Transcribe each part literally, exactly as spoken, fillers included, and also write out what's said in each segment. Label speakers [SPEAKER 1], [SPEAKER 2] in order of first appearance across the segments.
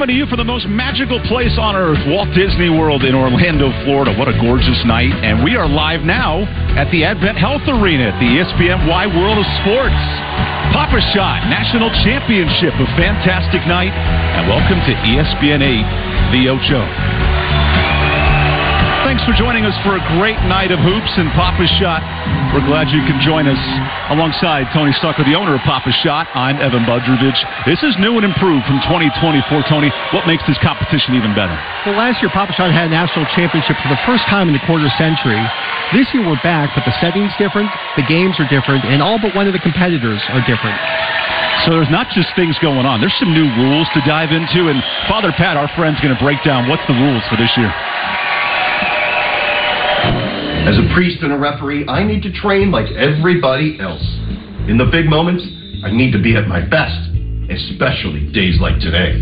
[SPEAKER 1] coming to you from the most magical place on earth, Walt Disney World in Orlando, Florida. What a gorgeous night. And we are live now at the Advent Health Arena at the E S P N Y World of Sports. Papa Shot National Championship, a fantastic night. And welcome to E S P N eight, The Ocho. Thanks for joining us for a great night of hoops and Papa Shot. We're glad you can join us alongside Tony Stucker, the owner of Papa Shot. I'm Evan Budrovich. This is new and improved from twenty twenty-four. Tony, what makes this competition even better?
[SPEAKER 2] Well, last year, Papa Shot had a national championship for the first time in the quarter century. This year, we're back, but the setting's different, the games are different, and all but one of the competitors are different.
[SPEAKER 1] So there's not just things going on. There's some new rules to dive into, and Father Pat, our friend's going to break down what's the rules for this year.
[SPEAKER 3] As a priest and a referee, I need to train like everybody else. In the big moments, I need to be at my best, especially days like today.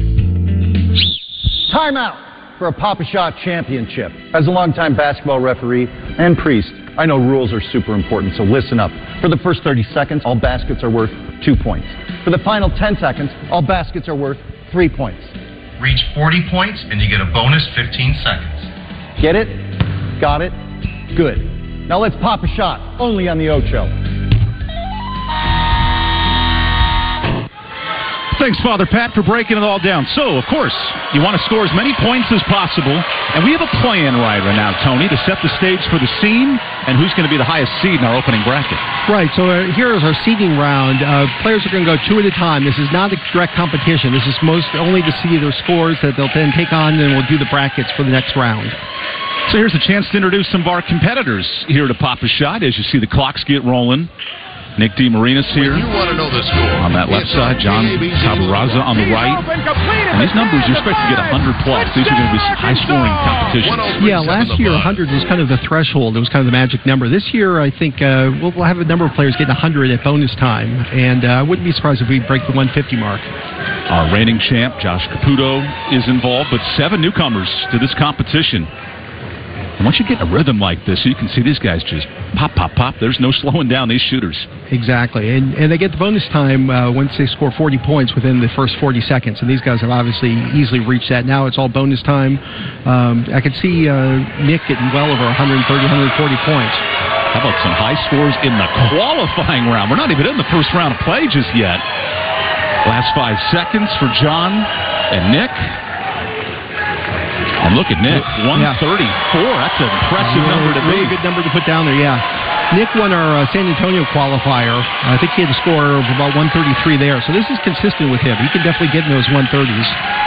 [SPEAKER 4] Timeout for a Papa Shot championship. As a longtime basketball referee and priest, I know rules are super important, so listen up. For the first thirty seconds, all baskets are worth two points. For the final ten seconds, all baskets are worth three points.
[SPEAKER 3] Reach forty points and you get a bonus fifteen seconds.
[SPEAKER 4] Get it? Got it? Good. Now let's pop a shot, only on the Ocho.
[SPEAKER 1] Thanks, Father Pat, for breaking it all down. So, of course, you want to score as many points as possible, and we have a plan right now, Tony, to set the stage for the scene and who's going to be the highest seed in our opening bracket.
[SPEAKER 2] Right, so uh, here is our seeding round. Uh, players are going to go two at a time. This is not a direct competition. This is most only to see their scores that they'll then take on, and we'll do the brackets for the next round.
[SPEAKER 1] So here's a chance to introduce some of our competitors here to Papa Shot as you see the clocks get rolling. Nick DeMarinis here on that left side. John Cabarraza on the right. And these numbers, you're expected to get one hundred plus. These are going to be high-scoring competitions.
[SPEAKER 2] Yeah, last year one hundred was kind of the threshold. It was kind of the magic number. This year, I think uh, we'll, we'll have a number of players getting one hundred at bonus time. And uh, I wouldn't be surprised if we break the one fifty mark.
[SPEAKER 1] Our reigning champ, Josh Caputo, is involved, but seven newcomers to this competition. And once you get in a rhythm like this, you can see these guys just pop, pop, pop. There's no slowing down these shooters.
[SPEAKER 2] Exactly. And and they get the bonus time uh, once they score forty points within the first forty seconds. And these guys have obviously easily reached that. Now it's all bonus time. Um, I could see uh, Nick getting well over one thirty, one forty points.
[SPEAKER 1] How about some high scores in the qualifying round? We're not even in the first round of play just yet. Last five seconds for John and Nick. And look at Nick, one thirty-four. That's an impressive
[SPEAKER 2] yeah,
[SPEAKER 1] number to
[SPEAKER 2] really
[SPEAKER 1] beat.
[SPEAKER 2] Good number to put down there, yeah. Nick won our uh, San Antonio qualifier. I think he had a score of about one thirty-three there. So this is consistent with him. He can definitely get in those one thirties.